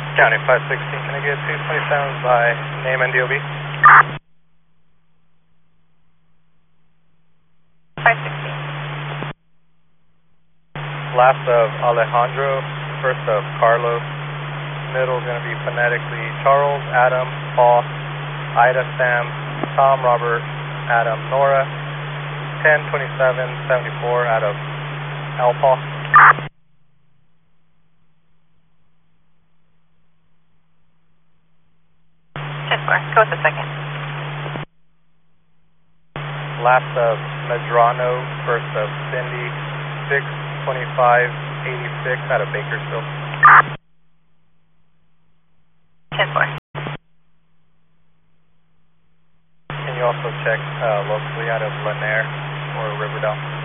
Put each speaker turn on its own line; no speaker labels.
County 516, can I get 227 by name and DOB?
516.
Last of Alejandro, first of Carlos, middle is going to be phonetically Charles, Adam, Paul, Ida, Sam, Tom, Robert, Adam, Nora, 102774 out of Alpha.
10-4, go with the second.
Last of Medrano, first of Cindy, 62586 out of Bakersfield.
10-4.
Can you also check locally out of Lanier or Riverdale?